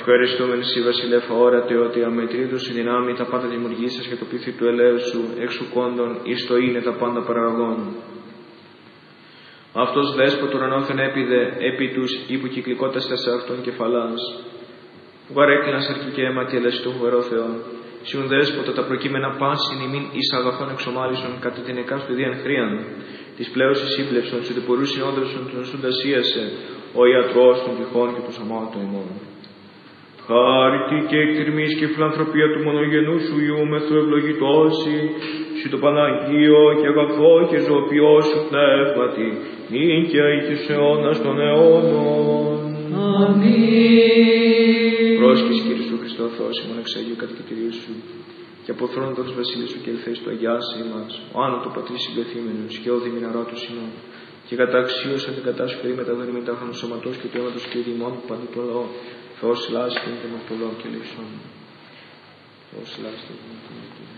Ευχαριστούμε εσύ, Βασιλεύ αόρατε, ότι αμετρήτως η δυνάμει τα πάντα δημιουργήσας και το πίθη του ελέου σου εξουκόντων εις το είναι τα πάντα παραγωγών. Αυτός δέσποτο ουρανόθεν έπιδε επί τους υποκυκλικότας τεσσάρτων κεφαλάς, που παρέκλειναν σαρκή και αίματι ελεστού φοβερό Θεό. Σιουν δέσποτα τα προκείμενα πάσιν ημίν εις αγαθών εξομάλισον κατά την εκάστου δίαν χρίαν, της πλέωσης σύμπλευσον, σου τεπορούσιν όντρευσον τον σούντασίασε, ο ιατρός των τυχών και των σαμάτων ημών. Χάρητη και εκτιρμής και φιλανθρωπία του μονογενού σου Υιού μεθού ευλογητώσει, σου το Παναγίο και αγαθό και ζωοποιό σου πνεύματι, νυν και εις τους αιώνας των αιώνων. Αμήν. Πρόσχης Κύριε σου Χριστό Θεός ημών εξ Αγίου κατοικητηρίου σου, και αποθρώνοντας βασίλης σου και ελθές του αγιάσει ημάς, ο άνω το πατρί συγκλεθήμενος και ο διμηναράτος ημών, και κατά αξίωσα την κατάσου περί μεταδόνη μετάχανος σωματός και του αίματος και ημών που παντού το λαό. Θεός λάσχη και μορφωλό και λεξόν. Θεός λάσχη και μορφωλό.